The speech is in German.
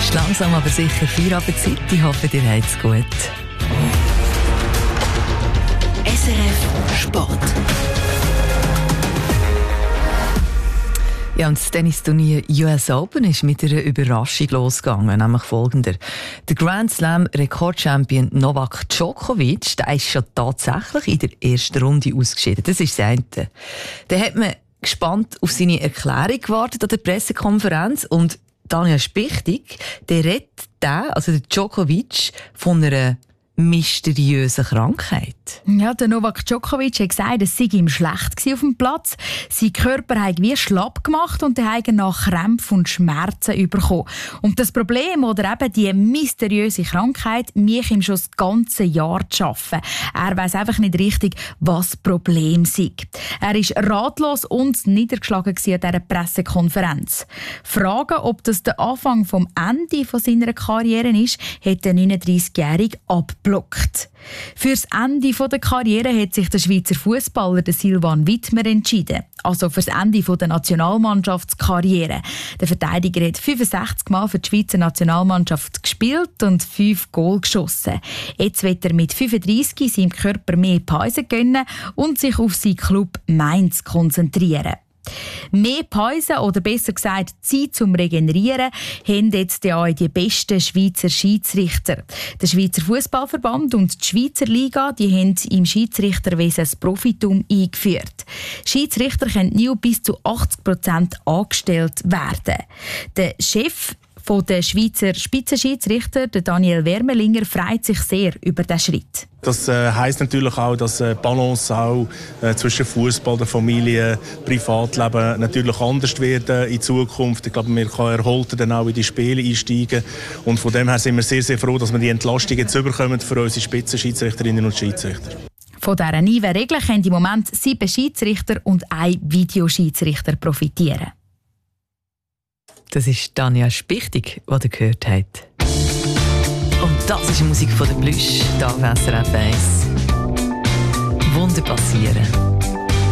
ist langsam aber sicher Feierabendzeit. Ich hoffe, ihr habt es gut. SRF Sport. Ja, und das Tennisturnier US Open ist mit einer Überraschung losgegangen, nämlich folgender. Der Grand Slam Rekordchampion Novak Djokovic, der ist schon tatsächlich in der ersten Runde ausgeschieden. Das ist das eine. Dann hat man gespannt auf seine Erklärung gewartet an der Pressekonferenz und Daniel Spichtig, der redet also der Djokovic, von einer mysteriöse Krankheit. Ja, der Novak Djokovic hat gesagt, es sei ihm schlecht auf dem Platz. Sein Körper hat wie schlapp gemacht und er hat nach Krämpfen und Schmerzen bekommen. Und das Problem oder eben die mysteriöse Krankheit mich ihm schon das ganze Jahr zu arbeiten. Er weiss einfach nicht richtig, was das Problem sei. Er war ratlos und niedergeschlagen an dieser Pressekonferenz. Fragen, ob das der Anfang vom Ende seiner Karriere ist, hat der 39-Jährige abgeblockt. Für das Ende der Karriere hat sich der Schweizer Fußballer Silvan Wittmer entschieden. Also für das Ende der Nationalmannschaftskarriere. Der Verteidiger hat 65 Mal für die Schweizer Nationalmannschaft gespielt und 5 Goal geschossen. Jetzt wird er mit 35 seinem Körper mehr Pause gönnen und sich auf seinen Club Mainz konzentrieren. Mehr Pause oder besser gesagt Zeit zum Regenerieren haben jetzt auch die besten Schweizer Schiedsrichter. Der Schweizer Fußballverband und die Schweizer Liga die haben im Schiedsrichterwesen das Profitum eingeführt. Schiedsrichter können nur bis zu 80% angestellt werden. Der Chef der Schweizer Spitzenschiedsrichter, Daniel Wermelinger, freut sich sehr über diesen Schritt. Das heisst natürlich auch, dass die Balance auch zwischen Fußball, der Familie, Privatleben natürlich anders wird in Zukunft. Ich glaube, wir können erholter dann auch in die Spiele einsteigen. Und von dem her sind wir sehr, sehr froh, dass wir die Entlastung jetzt bekommen für unsere Spitzenschiedsrichterinnen und Schiedsrichter. Von dieser neuen Regel können im Moment 7 Schiedsrichter und ein Videoschiedsrichter profitieren. Das ist Daniel Spichtig, den ihr gehört habt. Und das ist die Musik von der Plüsch, hier auf SRF 1. Wunder passieren.